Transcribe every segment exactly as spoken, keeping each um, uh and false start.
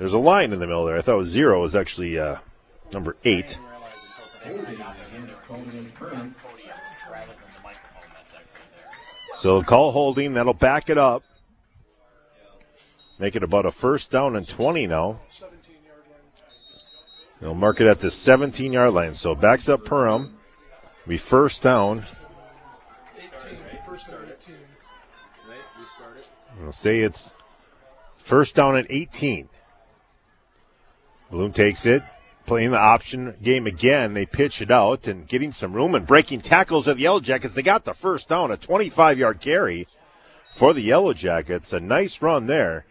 There's a line in the middle there. I thought it was zero. It was actually uh, number eight. So call holding. That'll back it up. Make it about a first down and twenty now. They'll mark it at the seventeen-yard line. So backs up Perham. Be first down. We'll say it's first down at eighteen. Bloom takes it, playing the option game again. They pitch it out and getting some room and breaking tackles of the Yellow Jackets. They got the first down, a twenty-five-yard carry for the Yellow Jackets. A nice run there.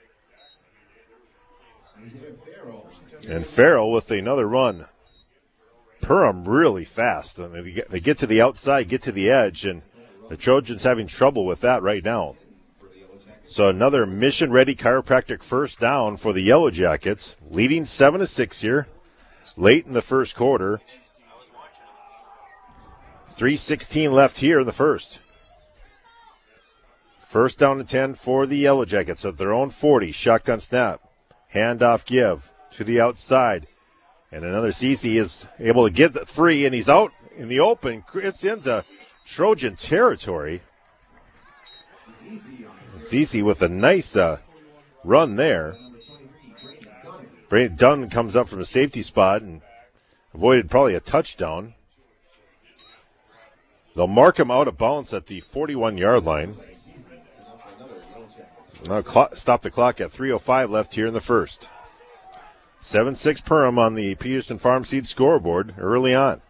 And Farrell with another run. Perham really fast. I mean, they, get, they get to the outside, get to the edge, and the Trojans having trouble with that right now. So another mission-ready chiropractic first down for the Yellow Jackets, leading seven to six here, late in the first quarter. three sixteen left here in the first. First down to ten for the Yellow Jackets at their own forty. Shotgun snap. Handoff give to the outside. And another Cece is able to get the three, and he's out in the open. It's into Trojan territory. Cece with a nice uh, run there. Brandon Dunn comes up from a safety spot and avoided probably a touchdown. They'll mark him out of bounds at the forty-one-yard line. Now clock, stop the clock at three oh five left here in the first. seven six Perham on the Peterson Farm Seed scoreboard early on.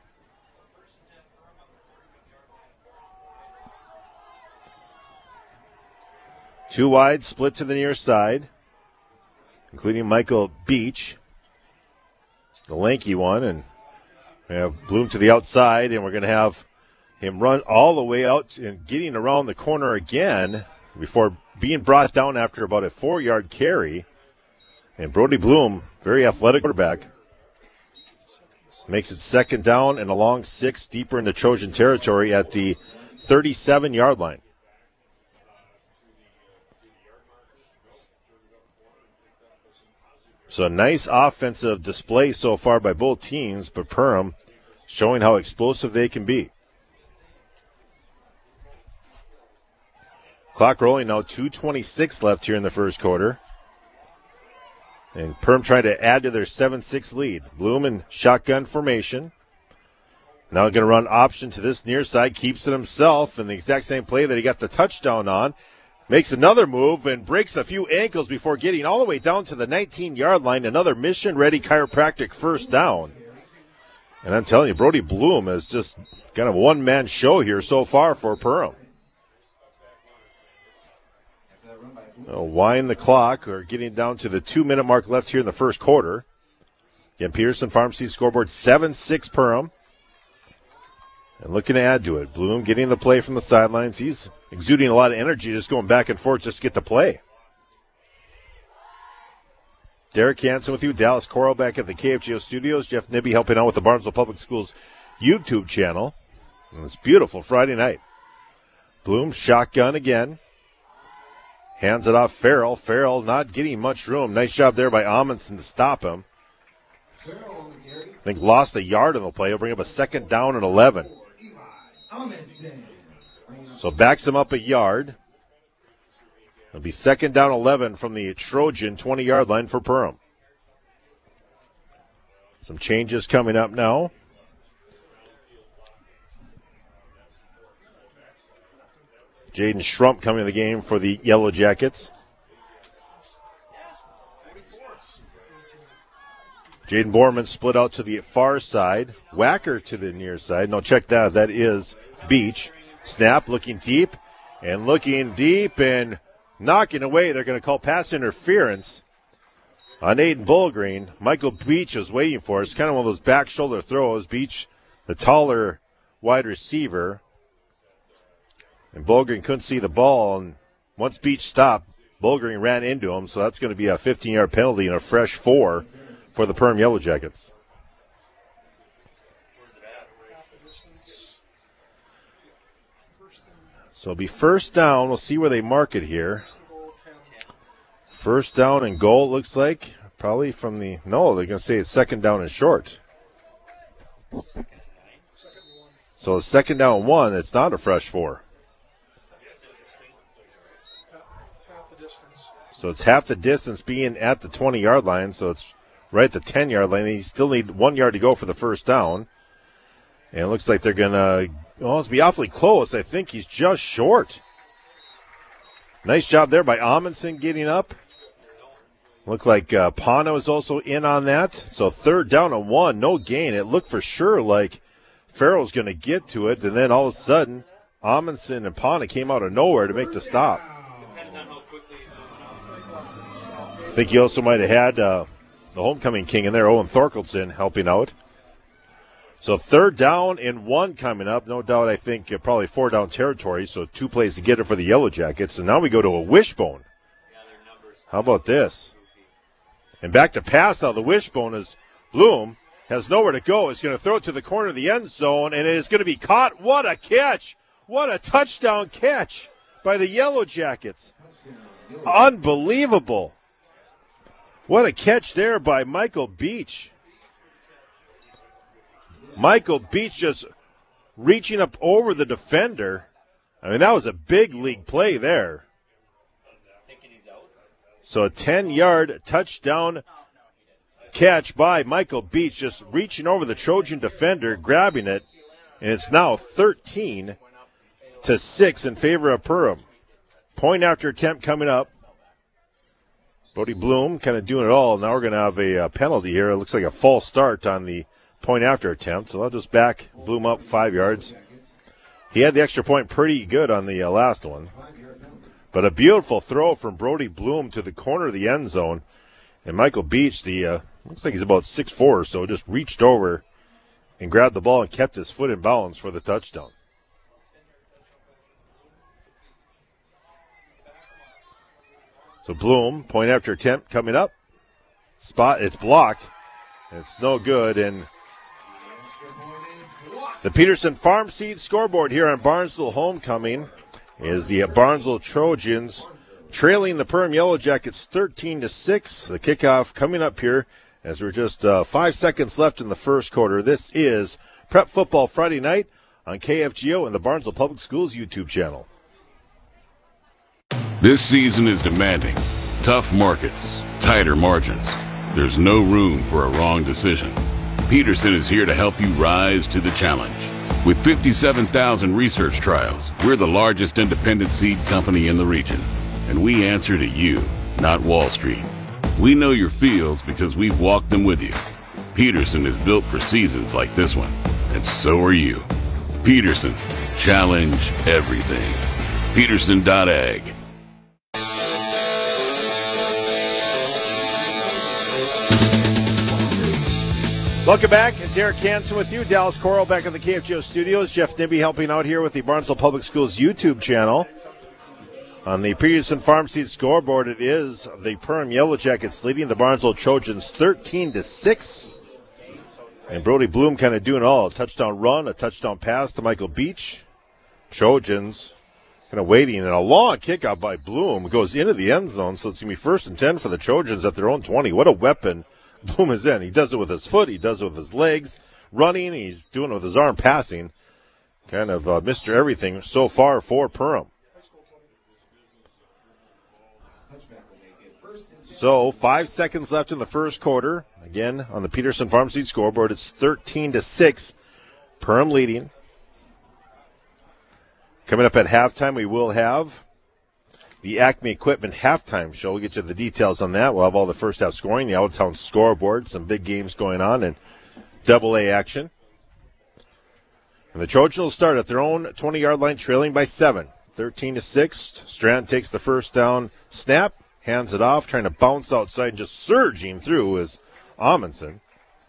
Two wide, split to the near side, including Michael Beach, the lanky one, and we have Bloom to the outside, and we're going to have him run all the way out and getting around the corner again before being brought down after about a four-yard carry. And Brody Bloom, very athletic quarterback, makes it second down and a long six deeper into Trojan territory at the thirty-seven-yard line. So a nice offensive display so far by both teams, but Perham showing how explosive they can be. Clock rolling now, two twenty-six left here in the first quarter. And Perham trying to add to their seven six lead. Bloom in shotgun formation. Now going to run option to this near side, keeps it himself in the exact same play that he got the touchdown on. Makes another move and breaks a few ankles before getting all the way down to the nineteen-yard line. Another mission-ready chiropractic first down. And I'm telling you, Brody Bloom has just kind of a one-man show here so far for Perham. They'll wind the clock. We're getting down to the two-minute mark left here in the first quarter. Again, Peterson Farm Seed scoreboard seven six Perham. And looking to add to it. Bloom getting the play from the sidelines. He's exuding a lot of energy just going back and forth just to get the play. Derek Hansen with you. Dallas Coral back at the K F G O studios. Jeff Nibby helping out with the Barnesville Public Schools YouTube channel. And it's beautiful Friday night. Bloom shotgun again. Hands it off Farrell. Farrell not getting much room. Nice job there by Amundsen to stop him. I think lost a yard on the play. He'll bring up a second down and eleven. So backs him up a yard. It'll be second down eleven from the Trojan twenty-yard line for Perham. Some changes coming up now. Jaden Schrump coming to the game for the Yellow Jackets. Jaden Borman split out to the far side. Whacker to the near side. No, check that. That is Beach. Snap looking deep and looking deep and knocking away. They're going to call pass interference on Aiden Bullgreen. Michael Beach was waiting for it. It's kind of one of those back shoulder throws. Beach, the taller wide receiver. And Bullgreen couldn't see the ball. And once Beach stopped, Bullgreen ran into him. So that's going to be a fifteen-yard penalty and a fresh four for the Perham Yellow Jackets. So it'll be first down. We'll see where they mark it here. First down and goal, it looks like. Probably from the, no, they're going to say it's second down and short. So the second down and one, it's not a fresh four. So it's half the distance being at the twenty-yard line, so it's right at the ten-yard line. They still need one yard to go for the first down. And it looks like they're going to, well, it's be awfully close. I think he's just short. Nice job there by Amundsen getting up. Looked like uh, Pana was also in on that. So third down and one, no gain. It looked for sure like Farrell's going to get to it, and then all of a sudden, Amundsen and Pana came out of nowhere to make the stop. I think you also might have had uh, the homecoming king in there, Owen Thorkelson, helping out. So third down and one coming up. No doubt, I think, uh, probably four down territory, so two plays to get it for the Yellow Jackets. And now we go to a wishbone. How about this? And back to pass out. The wishbone is Bloom. Has nowhere to go. Is going to throw it to the corner of the end zone, and it is going to be caught. What a catch. What a touchdown catch by the Yellow Jackets. Unbelievable. What a catch there by Michael Beach. Michael Beach just reaching up over the defender. I mean, that was a big league play there. So a ten-yard touchdown catch by Michael Beach, just reaching over the Trojan defender, grabbing it, and it's now thirteen to six in favor of Perham. Point after attempt coming up. Brody Bloom kind of doing it all. Now we're going to have a, a penalty here. It looks like a false start on the point after attempt, so I'll just back Bloom up five yards. He had the extra point pretty good on the uh, last one. But a beautiful throw from Brody Bloom to the corner of the end zone. And Michael Beach, the uh, looks like he's about six foot four or so, just reached over and grabbed the ball and kept his foot in bounds for the touchdown. So Bloom, point after attempt coming up. Spot, it's blocked. It's no good. And the Peterson Farm Seed scoreboard here on Barnesville Homecoming is the Barnesville Trojans trailing the Perham Yellow Jackets thirteen to six. The kickoff coming up here as we're just uh, five seconds left in the first quarter. This is Prep Football Friday night on K F G O and the Barnesville Public Schools YouTube channel. This season is demanding. Tough markets, tighter margins. There's no room for a wrong decision. Peterson is here to help you rise to the challenge. With fifty-seven thousand research trials, we're the largest independent seed company in the region. And we answer to you, not Wall Street. We know your fields because we've walked them with you. Peterson is built for seasons like this one, and so are you. Peterson, challenge everything. Peterson dot ag. Welcome back. Derek Hansen with you. Dallas Coral back at the K F G O studios. Jeff Nimby helping out here with the Barnesville Public Schools YouTube channel. On the Peterson Farm Seed scoreboard, it is the Perham Yellow Jackets leading the Barnesville Trojans thirteen to six. And Brody Bloom kind of doing it all. A touchdown run, a touchdown pass to Michael Beach. Trojans kind of waiting, and a long kickout by Bloom goes into the end zone, so it's going to be first and ten for the Trojans at their own twenty. What a weapon Bloom is in. He does it with his foot. He does it with his legs, running. He's doing it with his arm, passing. Kind of uh, Mister Everything so far for Perham. So five seconds left in the first quarter. Again, on the Peterson Farm Seed scoreboard, it's thirteen to six. Perham leading. Coming up at halftime, we will have the Acme Equipment halftime show. We'll get you the details on that. We'll have all the first half scoring, the out-of-town scoreboard, some big games going on, and double A action. And the Trojans will start at their own twenty-yard line, trailing by seven. thirteen to six. Stratton takes the first down snap, hands it off, trying to bounce outside, and just surging through is Amundsen.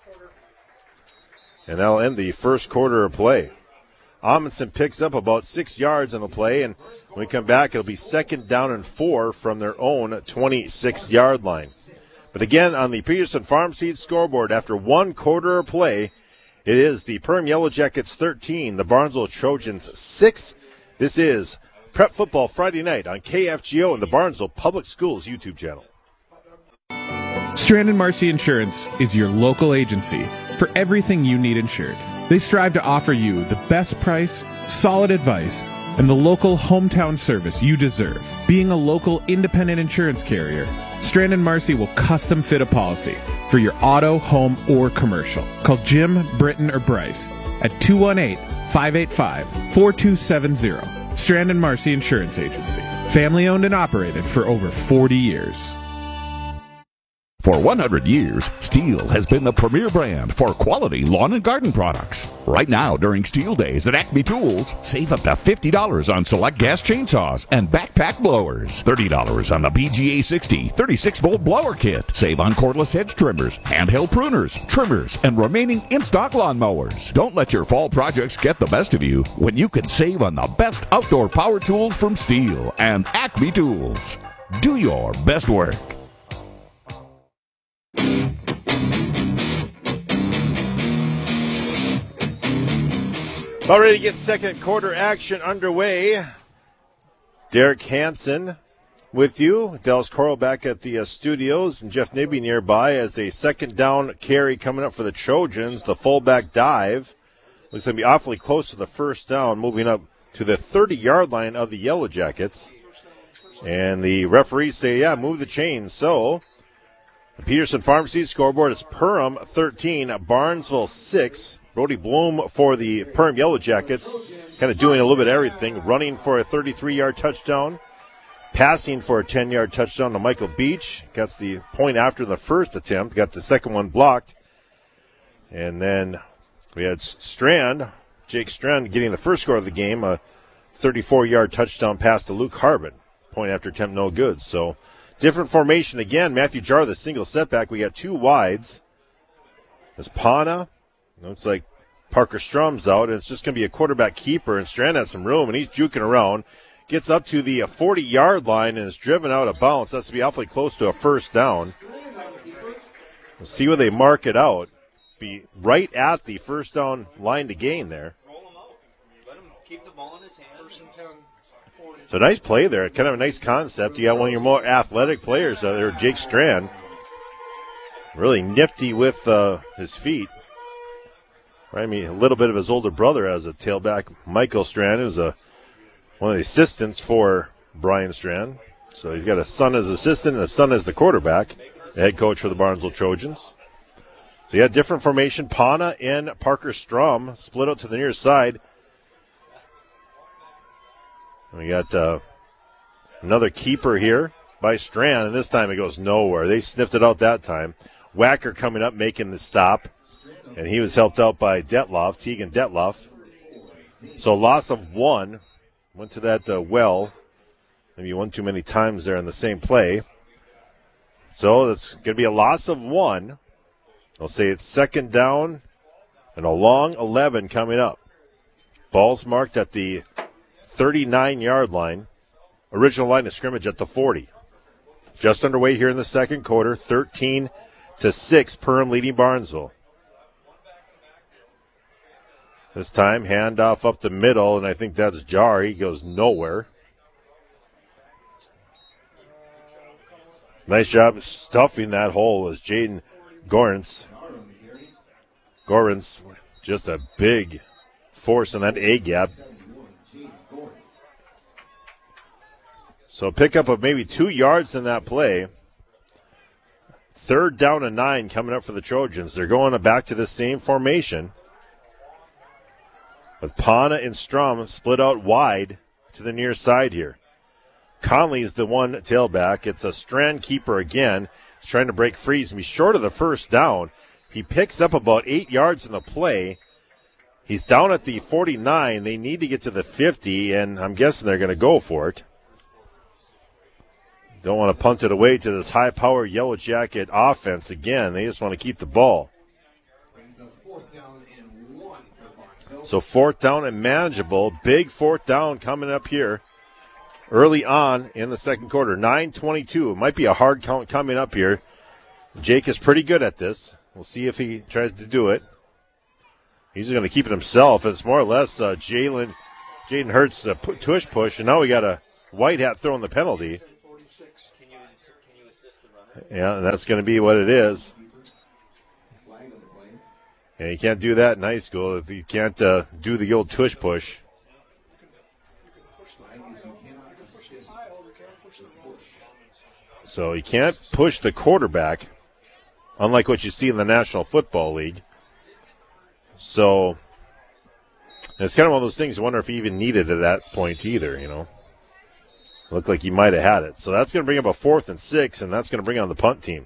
And that'll end the first quarter of play. Amundsen picks up about six yards on the play, and when we come back, it'll be second down and four from their own twenty-six-yard line. But again, on the Peterson Farm Seed scoreboard, after one quarter of play, it is the Perham Yellow Jackets thirteen, the Barnesville Trojans six. This is Prep Football Friday night on K F G O and the Barnesville Public Schools YouTube channel. Strand and Marcy Insurance is your local agency for everything you need insured. They strive to offer you the best price, solid advice, and the local hometown service you deserve. Being a local independent insurance carrier, Strand and Marcy will custom fit a policy for your auto, home, or commercial. Call Jim, Britton, or Bryce at two one eight, five eight five, four two seven zero. Strand and Marcy Insurance Agency. Family owned and operated for over forty years. For one hundred years, Steel has been the premier brand for quality lawn and garden products. Right now, during Steel Days at Acme Tools, save up to fifty dollars on select gas chainsaws and backpack blowers. thirty dollars on the B G A sixty thirty-six volt blower kit. Save on cordless hedge trimmers, handheld pruners, trimmers, and remaining in-stock lawn mowers. Don't let your fall projects get the best of you when you can save on the best outdoor power tools from Steel and Acme Tools. Do your best work. All ready to get second quarter action underway. Derek Hansen with you. Dallas Coral back at the uh, studios, and Jeff Nibby nearby as a second down carry coming up for the Trojans. The fullback dive looks to be awfully close to the first down, moving up to the thirty-yard line of the Yellow Jackets. And the referees say, yeah, move the chains. So the Peterson Pharmacy scoreboard is Perham thirteen, Barnesville six. Brody Bloom for the Perham Yellow Jackets, kind of doing a little bit of everything, running for a thirty-three-yard touchdown, passing for a ten-yard touchdown to Michael Beach. Got the point after the first attempt, got the second one blocked. And then we had Strand, Jake Strand getting the first score of the game, a thirty-four-yard touchdown pass to Luke Harbin. Point after attempt, no good. So different formation again. Matthew Jar, the single setback. We got two wides. There's Pana. Looks like Parker Strum's out, and it's just going to be a quarterback keeper, and Strand has some room, and he's juking around. Gets up to the forty-yard line and is driven out of bounds. That's to be awfully close to a first down. We'll see where they mark it out. Be right at the first down line to gain there. Let him keep the ball in his hands. So nice play there. Kind of a nice concept. You got one of your more athletic players out there, Jake Strand. Really nifty with uh, his feet. Right, I mean, a little bit of his older brother as a tailback, Michael Strand, who's a, one of the assistants for Brian Strand. So he's got a son as assistant and a son as the quarterback, the head coach for the Barnesville Trojans. So you got different formation. Pana and Parker Strum split out to the near side. And we got uh, another keeper here by Strand, and this time it goes nowhere. They sniffed it out that time. Wacker coming up, making the stop. And he was helped out by Detloff, Tegan Detloff. So loss of one. Went to that uh, well. Maybe one too many times there in the same play. So that's going to be a loss of one. I'll say it's second down and a long eleven coming up. Ball's marked at the thirty-nine-yard line. Original line of scrimmage at the forty. Just underway here in the second quarter. thirteen to six, Perham leading Barnesville. This time, handoff up the middle, and I think that's Jar. He goes nowhere. Nice job stuffing that hole was Jaden Gorens. Gorens, just a big force in that A-gap. So a pickup of maybe two yards in that play. Third down and nine coming up for the Trojans. They're going back to the same formation, with Pana and Strum split out wide to the near side here. Conley is the one tailback. It's a Strand keeper again. He's trying to break free. He's going to be short of the first down. He picks up about eight yards in the play. He's down at the forty-nine. They need to get to the fifty, and I'm guessing they're going to go for it. Don't want to punt it away to this high-powered Yellow Jacket offense again. They just want to keep the ball. So fourth down and manageable. Big fourth down coming up here early on in the second quarter. nine twenty-two. It might be a hard count coming up here. Jake is pretty good at this. We'll see if he tries to do it. He's going to keep it himself. It's more or less uh, Jalen, Jaden Hurts uh, tush push, and now we got a white hat throwing the penalty. Yeah, and that's going to be what it is. And you can't do that in high school if you can't uh, do the old tush push. So you can't push the quarterback, unlike what you see in the National Football League. So it's kind of one of those things, you wonder if he even needed it at that point either, you know. Looked like he might have had it. So that's going to bring up a fourth and six, and that's going to bring on the punt team.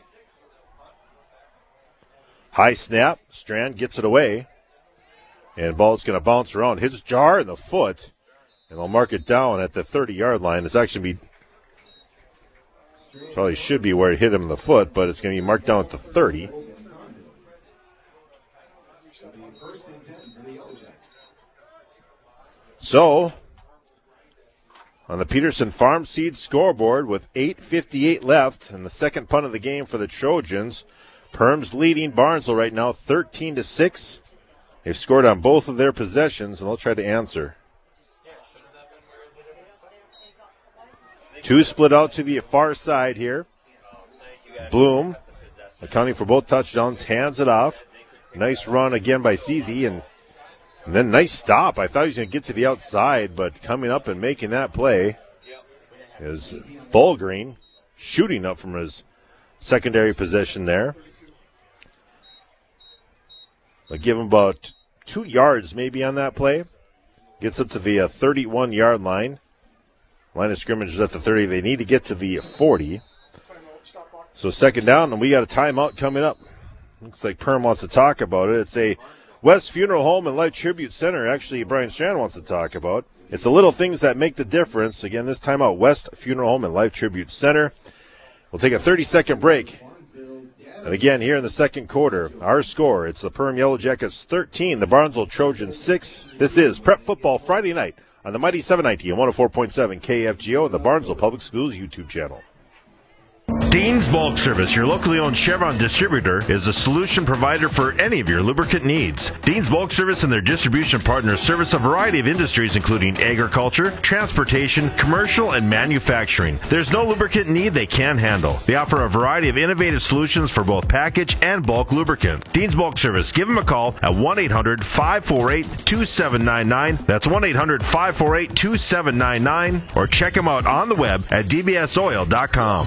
High snap. Strand gets it away. And the ball's going to bounce around. Hits Jar in the foot. And they'll mark it down at the thirty-yard line. It's actually be probably should be where it hit him in the foot, but it's going to be marked down at the thirty. So, on the Peterson Farm Seed scoreboard with eight fifty-eight left and the second punt of the game for the Trojans, Perms leading Barnesville right now thirteen to six. They've scored on both of their possessions, and they'll try to answer. Two split out to the far side here. Bloom, accounting for both touchdowns, hands it off. Nice run again by C Z, and, and then nice stop. I thought he was going to get to the outside, but coming up and making that play is Bullgreen, shooting up from his secondary position there. They'll give him about two yards maybe on that play. Gets up to the uh, thirty-one-yard line. Line of scrimmage is at the thirty. They need to get to the forty. So second down, and we got a timeout coming up. Looks like Perm wants to talk about it. It's a West Funeral Home and Life Tribute Center. Actually, Brian Strand wants to talk about. It's the little things that make the difference. Again, this time out, West Funeral Home and Life Tribute Center. We'll take a thirty-second break. And again, here in the second quarter, our score, it's the Perm Yellow Jackets thirteen, the Barnesville Trojans six. This is Prep Football Friday night on the Mighty seven ninety and one oh four point seven K F G O and the Barnesville Public Schools YouTube channel. Dean's Bulk Service, your locally owned Chevron distributor, is a solution provider for any of your lubricant needs. Dean's Bulk Service and their distribution partners service a variety of industries including agriculture, transportation, commercial, and manufacturing. There's no lubricant need they can't handle. They offer a variety of innovative solutions for both package and bulk lubricant. Dean's Bulk Service, give them a call at one eight hundred five four eight two seven nine nine. That's one eight hundred five four eight two seven nine nine. Or check them out on the web at d b s oil dot com.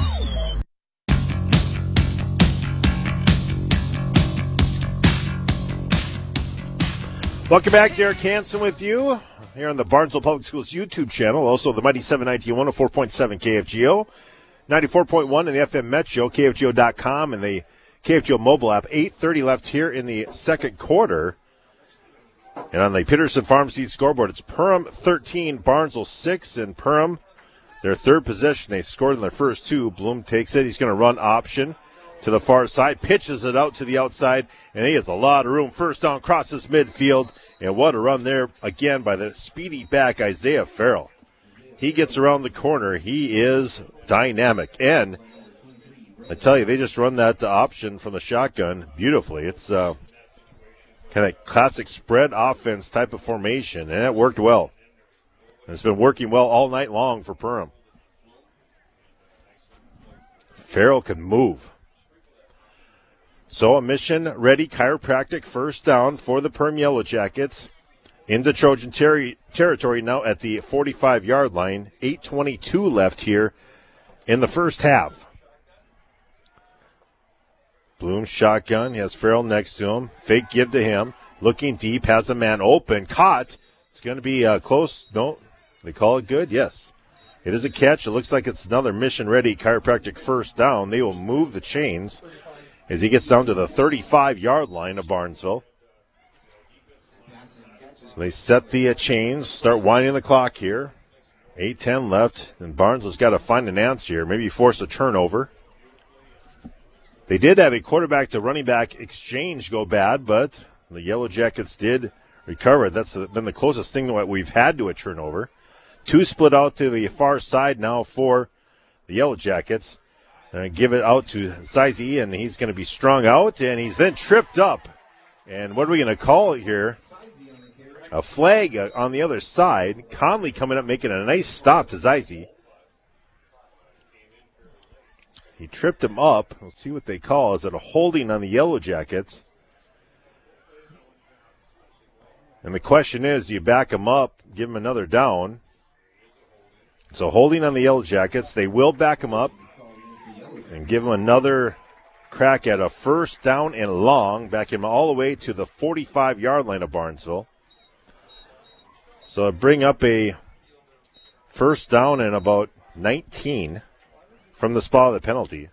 Welcome back. Derek Hansen with you here on the Barnesville Public Schools YouTube channel. Also the Mighty seven ninety and one oh four point seven K F G O. ninety-four point one in the F M Metro, K F G O dot com, and the K F G O mobile app. eight thirty left here in the second quarter. And on the Peterson Farm Seed scoreboard, it's Perham thirteen, Barnesville six, and Perham, their third possession. They scored in their first two. Bloom takes it. He's going to run option to the far side, pitches it out to the outside, and he has a lot of room. First down, crosses midfield, and what a run there again by the speedy back, Isaiah Farrell. He gets around the corner. He is dynamic, and I tell you, they just run that option from the shotgun beautifully. It's uh, kind of classic spread offense type of formation, and it worked well. And it's been working well all night long for Perham. Farrell can move. So a mission-ready chiropractic first down for the Perm Yellow Jackets into Trojan ter- territory now at the forty-five-yard line. eight twenty-two left here in the first half. Bloom shotgun. He has Farrell next to him. Fake give to him. Looking deep. Has a man open. Caught. It's going to be uh, close. No, they call it good? Yes. It is a catch. It looks like it's another mission-ready chiropractic first down. They will move the chains as he gets down to the thirty-five-yard line of Barnesville. So they set the uh, chains, start winding the clock here. eight ten left, and Barnesville's got to find an answer here, maybe force a turnover. They did have a quarterback to running back exchange go bad, but the Yellow Jackets did recover. That's been the closest thing that we've had to a turnover. Two split out to the far side now for the Yellow Jackets. Uh, give it out to Sizey, and he's going to be strung out, and he's then tripped up. And what are we going to call it here? A flag uh, on the other side. Conley coming up, making a nice stop to Sizey. He tripped him up. We'll see what they call. Is it a holding on the Yellow Jackets? And the question is, do you back him up, give him another down? So holding on the Yellow Jackets. They will back him up and give him another crack at a first down and long. Back him all the way to the forty-five-yard line of Barnesville. So bring up a first down and about nineteen from the spot of the penalty.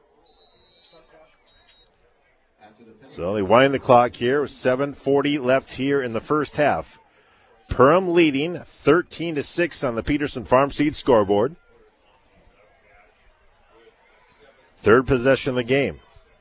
So they wind the clock here with seven forty left here in the first half. Perham leading thirteen to six on the Peterson Farm Seed scoreboard. Third possession of the game.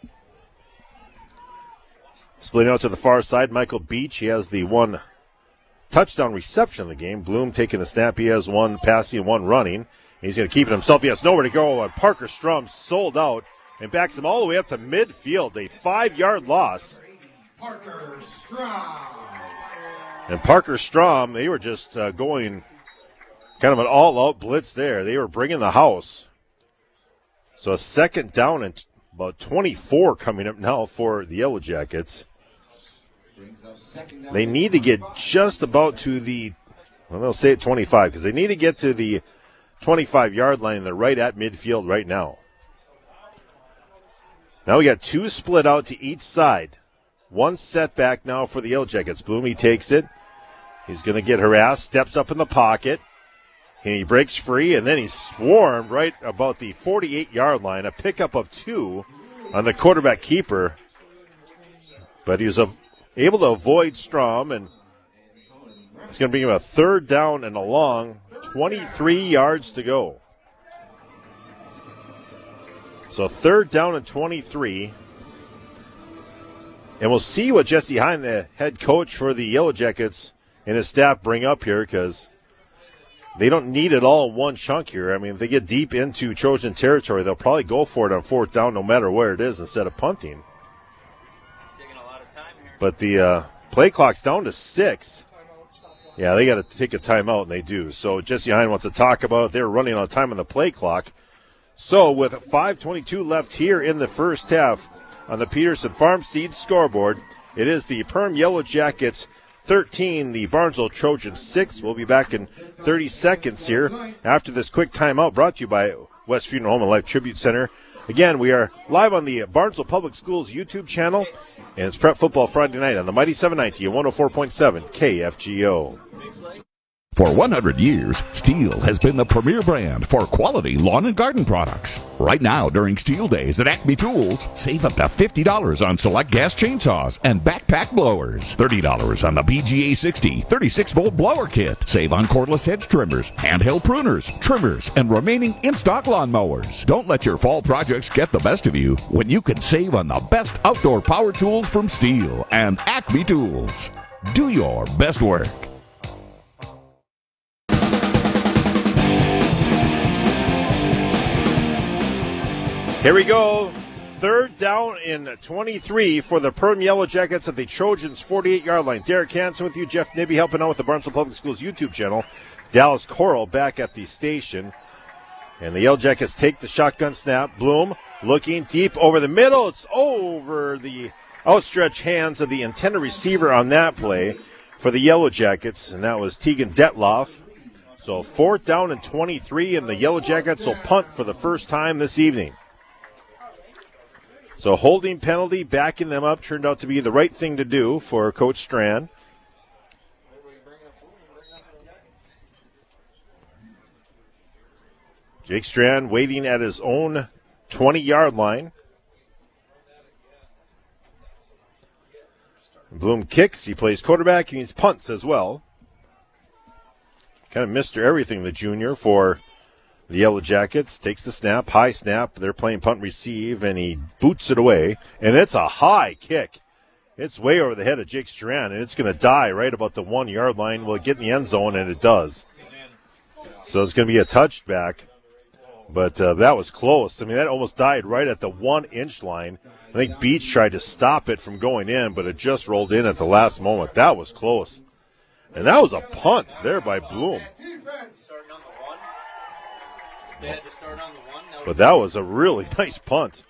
Splitting out to the far side, Michael Beach. He has the one touchdown reception of the game. Bloom taking the snap. He has one passing and one running. He's going to keep it himself. He has nowhere to go. And Parker Strum sold out and backs him all the way up to midfield. A five-yard loss. Parker Strum. And Parker Strum, they were just uh, going kind of an all-out blitz there. They were bringing the house. So a second down and about twenty-four coming up now for the Yellow Jackets. They need to get just about to the, well, they'll say it twenty-five, because they need to get to the twenty-five-yard line. They're right at midfield right now. Now we got two split out to each side. One setback now for the Yellow Jackets. Bloom, takes it. He's going to get harassed, steps up in the pocket, and he breaks free, and then he's swarmed right about the forty-eight-yard line. A pickup of two on the quarterback keeper. But he was a able to avoid Strom, and it's going to bring him a third down and a long, twenty-three yards to go. So third down and twenty-three. And we'll see what Jesse Hine, the head coach for the Yellow Jackets, and his staff bring up here, because they don't need it all in one chunk here. I mean, if they get deep into Trojan territory, they'll probably go for it on fourth down no matter where it is instead of punting. But the uh, play clock's down to six. Yeah, they got to take a timeout, and they do. So Jesse Hine wants to talk about it. They're running out of time on the play clock. So with five twenty-two left here in the first half on the Peterson Farm Seed scoreboard, it is the Perham Yellow Jackets thirteen, the Barnesville Trojans six. We'll be back in thirty seconds here after this quick timeout, brought to you by West Funeral Home and Life Tribute Center. Again, we are live on the Barnesville Public Schools YouTube channel, and it's Prep Football Friday night on the Mighty seven ninety and one oh four point seven K F G O. For one hundred years, Steel has been the premier brand for quality lawn and garden products. Right now, during Steel Days at Acme Tools, save up to fifty dollars on select gas chainsaws and backpack blowers. thirty dollars on the B G A sixty thirty-six volt blower kit. Save on cordless hedge trimmers, handheld pruners, trimmers, and remaining in-stock lawn mowers. Don't let your fall projects get the best of you when you can save on the best outdoor power tools from Steel and Acme Tools. Do your best work. Here we go. Third down in twenty-three for the Perham Yellow Jackets at the Trojans' forty-eight-yard line. Derek Hansen with you. Jeff Nibby helping out with the Barnesville Public Schools YouTube channel. Dallas Coral back at the station. And the Yellow Jackets take the shotgun snap. Bloom looking deep over the middle. It's over the outstretched hands of the intended receiver on that play for the Yellow Jackets, and that was Tegan Detloff. So fourth down and twenty-three, and the Yellow Jackets will punt for the first time this evening. So holding penalty, backing them up, turned out to be the right thing to do for Coach Strand. Jake Strand waiting at his own twenty-yard line. Bloom kicks, he plays quarterback, and he punts as well. Kind of Mister Everything, the junior, for the Yellow Jackets. Takes the snap, high snap. They're playing punt receive, and he boots it away. And it's a high kick. It's way over the head of Jake Strand, and it's going to die right about the one-yard line. Will it get in the end zone? And it does. So it's going to be a touchback. But uh, that was close. I mean, that almost died right at the one-inch line. I think Beach tried to stop it from going in, but it just rolled in at the last moment. That was close. And that was a punt there by Bloom. They had to start on the one. Now But that was a really nice punt.